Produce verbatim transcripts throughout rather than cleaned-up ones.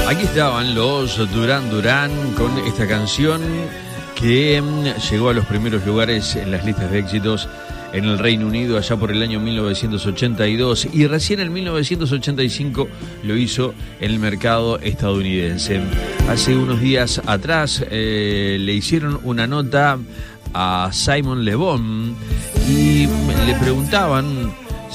Aquí estaban los Duran Duran con esta canción que llegó a los primeros lugares en las listas de éxitos en el Reino Unido allá por el año mil novecientos ochenta y dos y recién en mil novecientos ochenta y cinco lo hizo en el mercado estadounidense. Hace unos días atrás eh, le hicieron una nota a Simon Le Bon y le preguntaban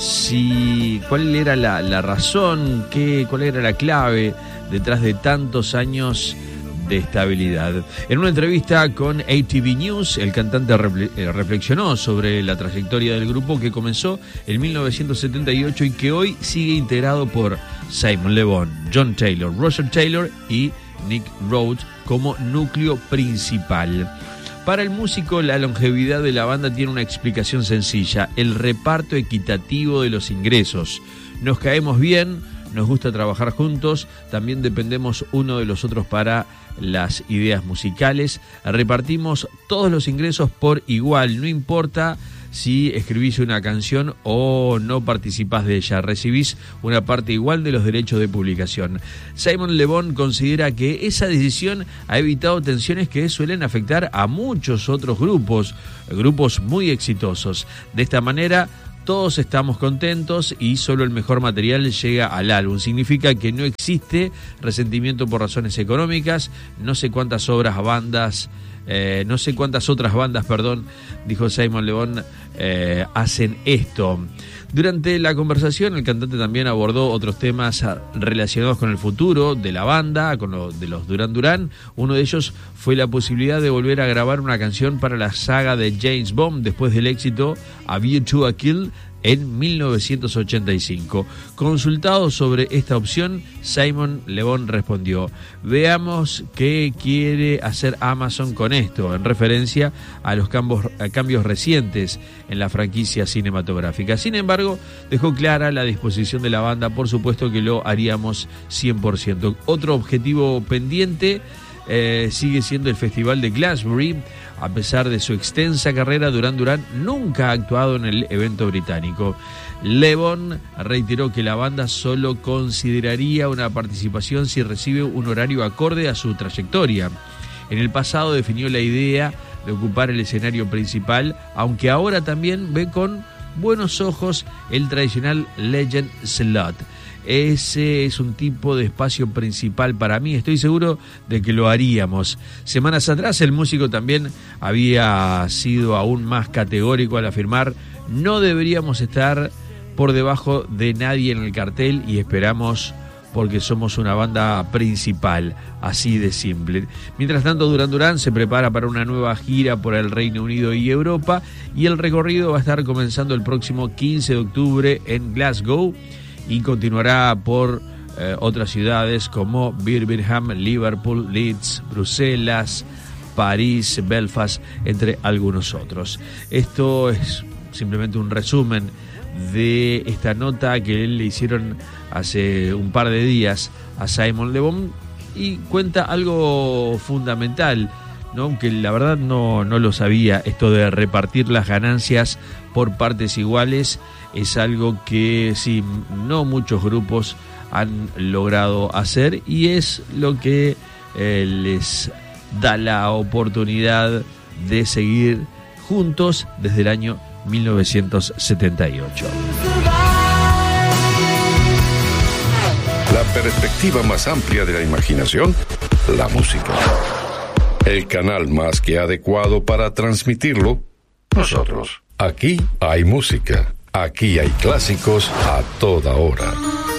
si cuál era la, la razón, qué, cuál era la clave detrás de tantos años de estabilidad. En una entrevista con A T V News, el cantante reflexionó sobre la trayectoria del grupo que comenzó en mil novecientos setenta y ocho y que hoy sigue integrado por Simon Le Bon, John Taylor, Roger Taylor y Nick Rhodes como núcleo principal. Para el músico, la longevidad de la banda tiene una explicación sencilla: el reparto equitativo de los ingresos. Nos caemos bien, nos gusta trabajar juntos, también dependemos uno de los otros para las ideas musicales, repartimos todos los ingresos por igual, no importa si escribís una canción o no participás de ella, recibís una parte igual de los derechos de publicación. Simon Le Bon considera que esa decisión ha evitado tensiones que suelen afectar a muchos otros grupos, grupos muy exitosos. De esta manera, todos estamos contentos y solo el mejor material llega al álbum. Significa que no existe resentimiento por razones económicas. No sé cuántas obras, bandas, eh, no sé cuántas otras bandas, perdón, dijo Simon Le Bon, eh, hacen esto. Durante la conversación, el cantante también abordó otros temas relacionados con el futuro de la banda, con lo de los Duran Duran. Uno de ellos fue la posibilidad de volver a grabar una canción para la saga de James Bond después del éxito A View to a Kill en mil novecientos ochenta y cinco. Consultado sobre esta opción, Simon Le Bon respondió: veamos qué quiere hacer Amazon con esto, en referencia a los cambios, a cambios recientes en la franquicia cinematográfica. Sin embargo, dejó clara la disposición de la banda, por supuesto que lo haríamos cien por ciento. Otro objetivo pendiente eh, sigue siendo el Festival de Glastonbury. A pesar de su extensa carrera, Duran Duran nunca ha actuado en el evento británico. Le Bon reiteró que la banda solo consideraría una participación si recibe un horario acorde a su trayectoria. En el pasado definió la idea de ocupar el escenario principal, aunque ahora también ve con buenos ojos el tradicional Legend Slot. Ese es un tipo de espacio principal para mí, estoy seguro de que lo haríamos. Semanas atrás el músico también había sido aún más categórico al afirmar: no deberíamos estar por debajo de nadie en el cartel y esperamos porque somos una banda principal, así de simple. Mientras tanto, Duran Duran se prepara para una nueva gira por el Reino Unido y Europa y el recorrido va a estar comenzando el próximo quince de octubre en Glasgow y continuará por eh, otras ciudades como Birmingham, Liverpool, Leeds, Bruselas, París, Belfast, entre algunos otros. Esto es simplemente un resumen de esta nota que le hicieron hace un par de días a Simon Le Bon y cuenta algo fundamental, ¿no? Aunque la verdad no, no lo sabía, esto de repartir las ganancias por partes iguales es algo que sí, no muchos grupos han logrado hacer y es lo que eh, les da la oportunidad de seguir juntos desde el año mil novecientos setenta y ocho. La perspectiva más amplia de la imaginación, la música. El canal más que adecuado para transmitirlo, nosotros. Aquí hay música, aquí hay clásicos a toda hora.